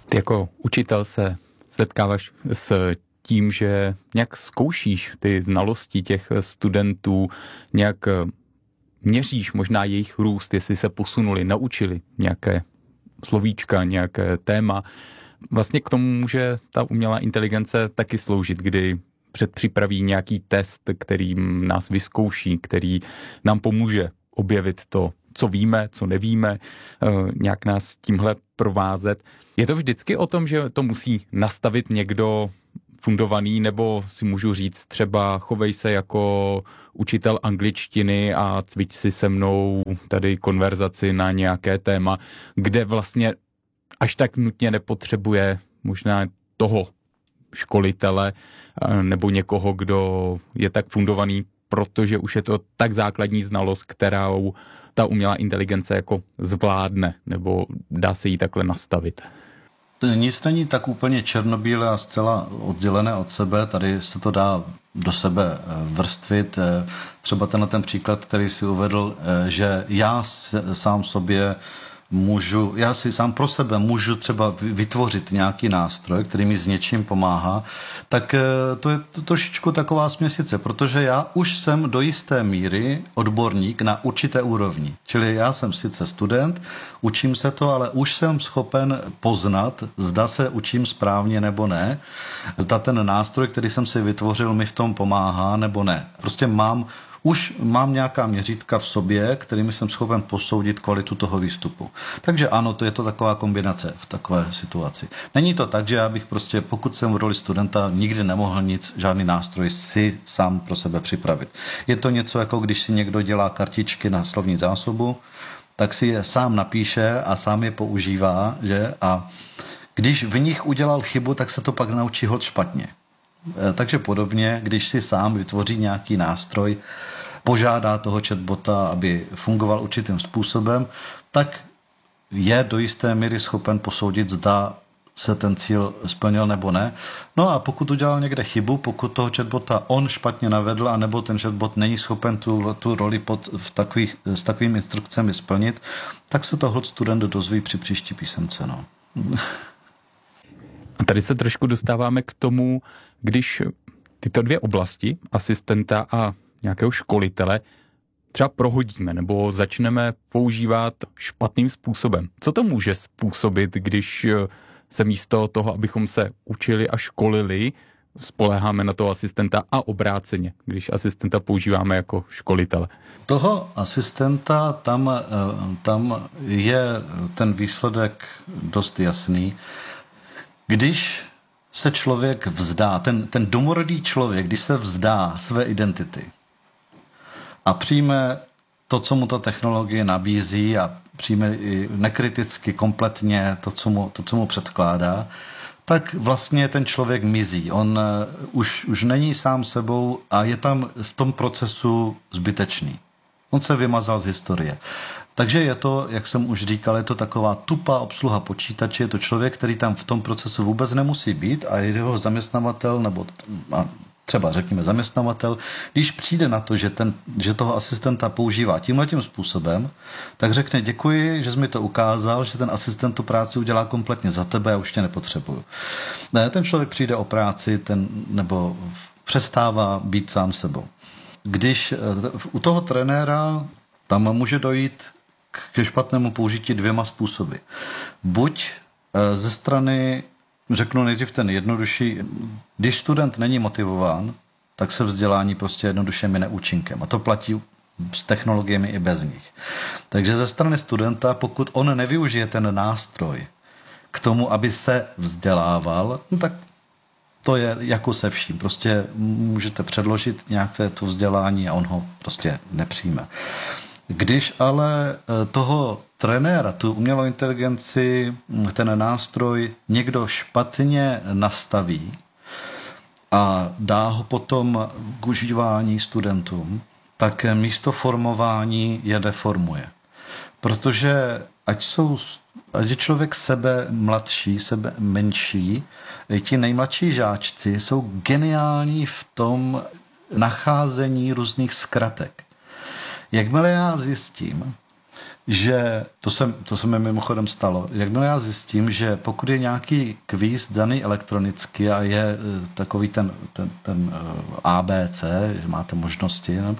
Ty jako učitel se setkáváš s tím, že nějak zkoušíš ty znalosti těch studentů, nějak měříš možná jejich růst, jestli se posunuli, naučili nějaké slovíčka, nějaké téma. Vlastně k tomu může ta umělá inteligence taky sloužit, kdy předpřipraví nějaký test, který nás vyzkouší, který nám pomůže objevit to, co víme, co nevíme, nějak nás tímhle provázet. Je to vždycky o tom, že to musí nastavit někdo fundovaný, nebo si můžu říct třeba chovej se jako učitel angličtiny a cvič si se mnou tady konverzaci na nějaké téma, kde vlastně až tak nutně nepotřebuje možná toho školitele nebo někoho, kdo je tak fundovaný, protože už je to tak základní znalost, kterou ta umělá inteligence jako zvládne, nebo dá se jí takhle nastavit. Nic není tak úplně černobílé a zcela oddělené od sebe, tady se to dá do sebe vrstvit. Třeba ten příklad, který si uvedl, že já si sám pro sebe můžu třeba vytvořit nějaký nástroj, který mi s něčím pomáhá, tak to je trošičku taková směsice, protože já už jsem do jisté míry odborník na určité úrovni. Čili já jsem sice student, učím se to, ale už jsem schopen poznat, zda se učím správně nebo ne, zda ten nástroj, který jsem si vytvořil, mi v tom pomáhá nebo ne. Prostě už mám nějaká měřítka v sobě, kterými jsem schopen posoudit kvalitu toho výstupu. Takže ano, to je to taková kombinace v takové situaci. Není to tak, že já bych prostě, pokud jsem v roli studenta, nikdy nemohl žádný nástroj si sám pro sebe připravit. Je to něco, jako když si někdo dělá kartičky na slovní zásobu, tak si je sám napíše a sám je používá, že? A když v nich udělal chybu, tak se to pak naučí holt špatně. Takže podobně, když si sám vytvoří nějaký nástroj, požádá toho chatbota, aby fungoval určitým způsobem, tak je do jisté míry schopen posoudit, zda se ten cíl splnil nebo ne. No a pokud udělal někde chybu, pokud toho chatbota on špatně navedl, anebo ten chatbot není schopen tu roli s takovými instrukcemi splnit, tak se to holt student dozví při příští písemce. No. A tady se trošku dostáváme k tomu, když tyto dvě oblasti, asistenta a nějakého školitele, třeba prohodíme nebo začneme používat špatným způsobem. Co to může způsobit, když se místo toho, abychom se učili a školili, spoléháme na toho asistenta a obráceně, když asistenta používáme jako školitele? Toho asistenta, tam je ten výsledek dost jasný. Když se člověk vzdá, ten domorodý člověk, když se vzdá své identity a přijme to, co mu ta technologie nabízí a přijme i nekriticky kompletně to, co mu předkládá, tak vlastně ten člověk mizí. On už není sám sebou a je tam v tom procesu zbytečný. On se vymazal z historie. Takže je to, jak jsem už říkal, je to taková tupá obsluha počítače, je to člověk, který tam v tom procesu vůbec nemusí být a jeho zaměstnavatel, nebo třeba řekněme zaměstnavatel, když přijde na to, že toho asistenta používá tímhletím způsobem, tak řekne děkuji, že jsi mi to ukázal, že ten asistent tu práci udělá kompletně za tebe, já už tě nepotřebuju. Ne, ten člověk přijde o práci, nebo přestává být sám sebou. Když u toho trenéra tam může dojít ke špatnému použití dvěma způsoby. Buď ze strany, řeknu nejdřív ten jednodušší, když student není motivován, tak se vzdělání prostě jednoduše mine účinkem. A to platí s technologiemi i bez nich. Takže ze strany studenta, pokud on nevyužije ten nástroj k tomu, aby se vzdělával, no tak to je jako se vším. Prostě můžete předložit nějaké to vzdělání a on ho prostě nepřijme. Když ale toho trenéra, tu umělou inteligenci, ten nástroj někdo špatně nastaví a dá ho potom k užívání studentům, tak místo formování je deformuje. Protože ať je člověk sebe mladší, sebe menší, ti nejmladší žáčci jsou geniální v tom nacházení různých zkratek. Jakmile já zjistím, že to se mi mimochodem stalo. Jakmile já zjistím, že pokud je nějaký kvíz daný elektronicky a je takový ten ABC, že máte možnosti, jenom,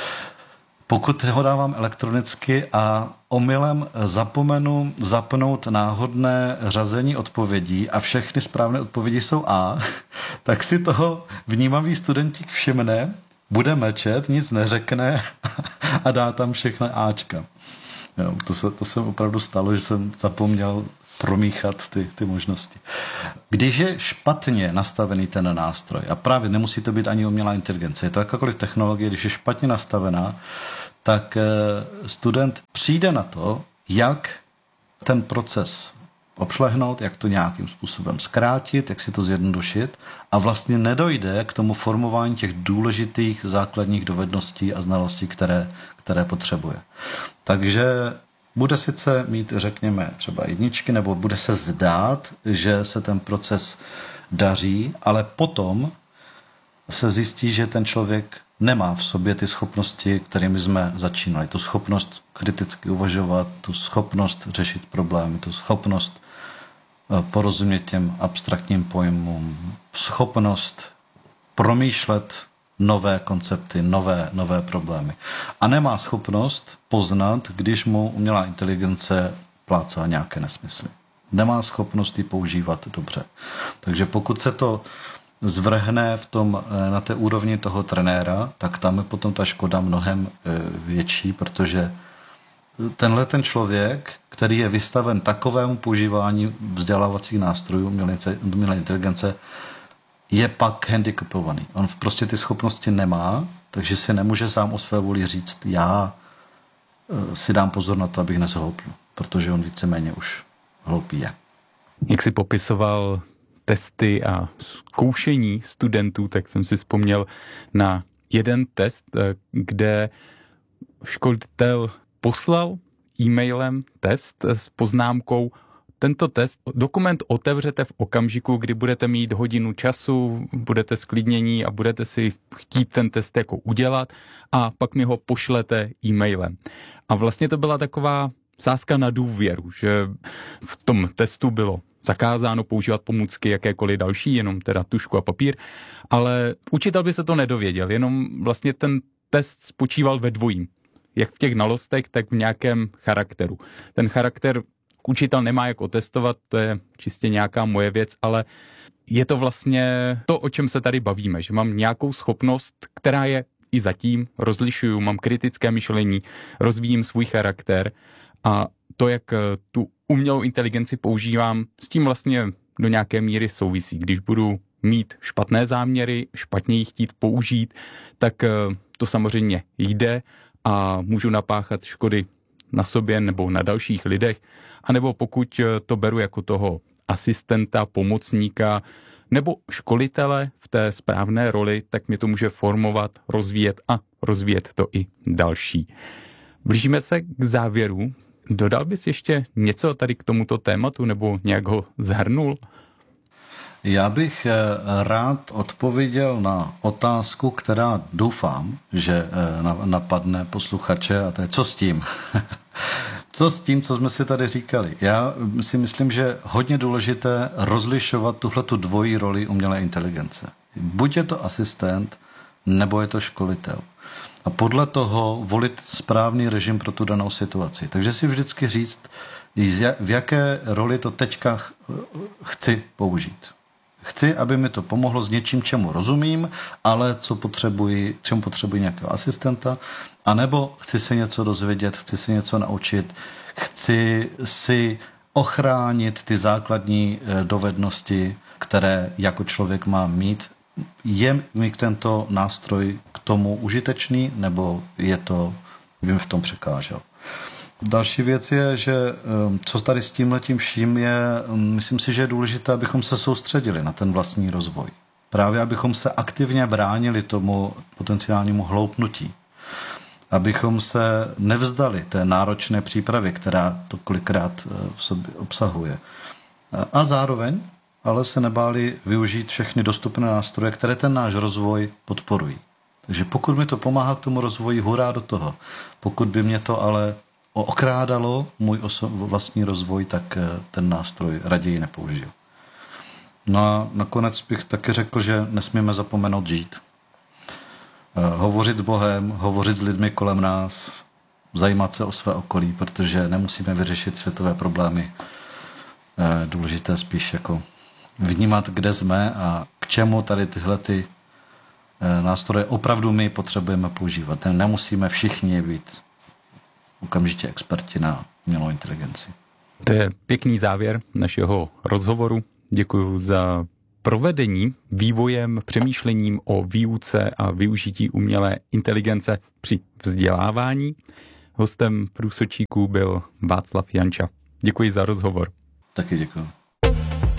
pokud ho dávám elektronicky a omylem zapomenu zapnout náhodné řazení odpovědí a všechny správné odpovědi jsou A, tak si toho vnímavý studentík všimne, bude mlčet, nic neřekne a dá tam všechny Ačka. Jo, to se opravdu stalo, že jsem zapomněl promíchat ty možnosti. Když je špatně nastavený ten nástroj, a právě nemusí to být ani umělá inteligence, je to jakákoliv technologie, když je špatně nastavená, tak student přijde na to, jak ten proces obšlehnout, jak to nějakým způsobem zkrátit, jak si to zjednodušit a vlastně nedojde k tomu formování těch důležitých základních dovedností a znalostí, které potřebuje. Takže bude sice mít, řekněme, třeba jedničky, nebo bude se zdát, že se ten proces daří, ale potom se zjistí, že ten člověk nemá v sobě ty schopnosti, kterými jsme začínali. Tu schopnost kriticky uvažovat, tu schopnost řešit problémy, tu schopnost porozumět těm abstraktním pojmům, schopnost promýšlet nové koncepty, nové problémy. A nemá schopnost poznat, když mu umělá inteligence plácá nějaké nesmysly. Nemá schopnost ji používat dobře. Takže pokud se to zvrhne na té úrovni toho trenéra, tak tam je potom ta škoda mnohem větší, protože ten člověk, který je vystaven takovému používání vzdělávacích nástrojů umělé inteligence, je pak handicapovaný. On prostě ty schopnosti nemá, takže si nemůže sám o své vůli říct, já si dám pozor na to, abych nezhloupl, protože on víceméně už hloupý je. Jak jsi popisoval testy a zkoušení studentů, tak jsem si vzpomněl na jeden test, kde školitel poslal e-mailem test s poznámkou: tento dokument otevřete v okamžiku, kdy budete mít hodinu času, budete sklidnění a budete si chtít ten test jako udělat a pak mi ho pošlete e-mailem. A vlastně to byla taková sázka na důvěru, že v tom testu bylo zakázáno používat pomůcky jakékoliv další, jenom teda tužku a papír, ale učitel by se to nedověděl, jenom vlastně ten test spočíval ve dvojím. Jak v těch znalostech, tak v nějakém charakteru. Ten charakter učitel nemá jak otestovat, to je čistě nějaká moje věc, ale je to vlastně to, o čem se tady bavíme, že mám nějakou schopnost, která je i zatím, rozlišuju, mám kritické myšlení, rozvíjím svůj charakter a to, jak tu umělou inteligenci používám, s tím vlastně do nějaké míry souvisí. Když budu mít špatné záměry, špatně ji chtít použít, tak to samozřejmě jde a můžu napáchat škody na sobě nebo na dalších lidech, anebo pokud to beru jako toho asistenta, pomocníka nebo školitele v té správné roli, tak mě to může formovat, rozvíjet a rozvíjet to i další. Blížíme se k závěru. Dodal bys ještě něco tady k tomuto tématu nebo nějak ho zhrnul? Já bych rád odpověděl na otázku, která doufám, že napadne posluchače, a to je co s tím? Co s tím, co jsme si tady říkali? Já si myslím, že hodně důležité rozlišovat tuhletu dvojí roli umělé inteligence. Buď je to asistent, nebo je to školitel. A podle toho volit správný režim pro tu danou situaci. Takže si vždycky říct, v jaké roli to teďka chci použít. Chci, aby mi to pomohlo s něčím, čemu rozumím, ale čemu potřebuji nějakého asistenta, anebo chci se něco dozvědět, chci se něco naučit, chci si ochránit ty základní dovednosti, které jako člověk má mít. Je mi tento nástroj k tomu užitečný, nebo by mi v tom překážel? Další věc je, že co tady s tímhletím vším je, myslím si, že je důležité, abychom se soustředili na ten vlastní rozvoj. Právě abychom se aktivně bránili tomu potenciálnímu hloupnutí. Abychom se nevzdali té náročné přípravy, která to kolikrát v sobě obsahuje. A zároveň ale se nebáli využít všechny dostupné nástroje, které ten náš rozvoj podporují. Takže pokud mi to pomáhá k tomu rozvoji, hurá do toho. Pokud by mě to ale okrádalo můj vlastní rozvoj, tak ten nástroj raději nepoužiju. No a nakonec bych taky řekl, že nesmíme zapomenout žít. Hovořit s Bohem, hovořit s lidmi kolem nás, zajímat se o své okolí, protože nemusíme vyřešit světové problémy. Důležité spíš jako vnímat, kde jsme a k čemu tady tyhle nástroje opravdu my potřebujeme používat. Nemusíme všichni být okamžitě experti na umělou inteligenci. To je pěkný závěr našeho rozhovoru. Děkuji za provedení vývojem, přemýšlením o výuce a využití umělé inteligence při vzdělávání. Hostem Průsečíků byl Václav Janča. Děkuji za rozhovor. Taky děkuji.